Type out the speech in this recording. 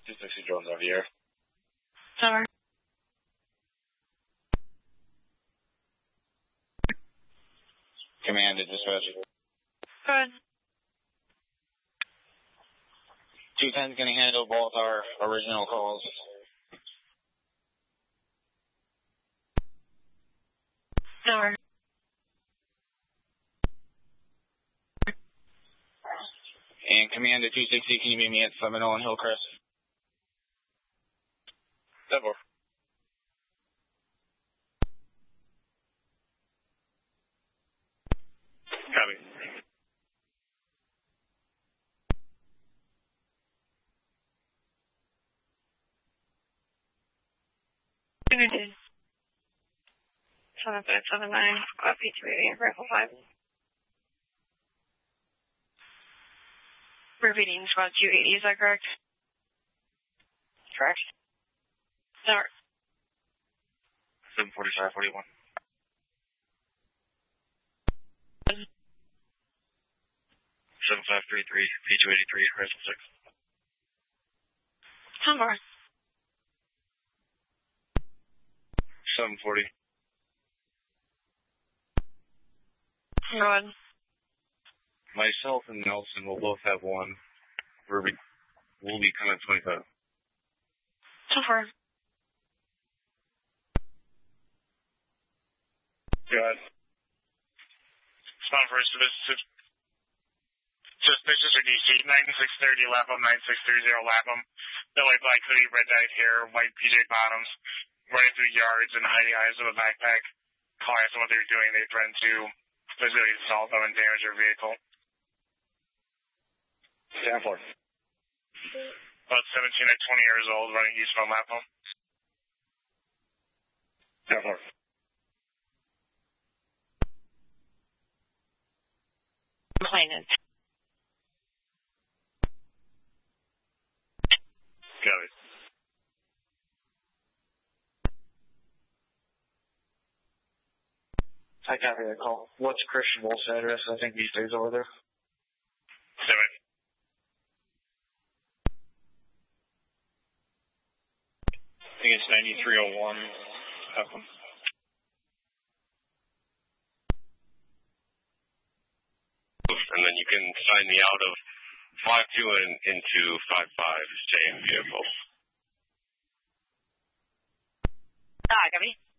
260 drones over here. Summer. Command to dispatch. Good. 210's going to handle both our original calls. Summer. And command to 260, can you meet me at Seminole and Hillcrest? 10-4. Copy. Unity. 7579, squad P280, rifle 5. Repeating, squad 280, is that correct? Correct. Start. 745-41. 7533, P283, rifle 6. Summer. 740. Go ahead. Myself and Nelson will both have one. We'll be coming at 25. So far. Go ahead. Spawn first, just pictures for DC, 9630 Lapham, 9630 Lapham. Billy Black hoodie, red dyed hair, white PJ bottoms, running through yards and hiding eyes with a backpack. Calling us on what they're doing. They threatened to physically assault them and damage their vehicle. 10-4. About 17 to 20 years old, running eastbound Lapham. 10-4. Complainant. Got it. I copy that call. What's Christian Wolf's address? I think he stays over there. 7. I think it's 9301. Lapham. And then you can sign me out of 5-2 and into 5-5, stay in vehicle. Copy.